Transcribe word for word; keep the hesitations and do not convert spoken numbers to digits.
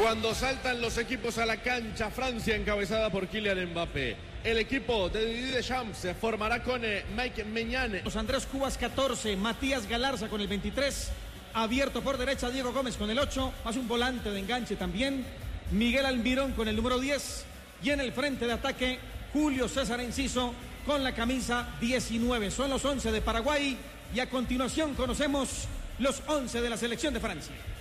Cuando saltan los equipos a la cancha, Francia encabezada por Kylian Mbappé. El equipo de Didier Deschamps se formará con eh, Mike Maignan. Los Andrés Cubas catorce, Matías Galarza con el veintitrés, abierto por derecha Diego Gómez con el ocho, más un volante de enganche también, Miguel Almirón con el número diez y en el frente de ataque Julio César Enciso con la camisa diecinueve. Son los once de Paraguay y a continuación conocemos los once de la selección de Francia.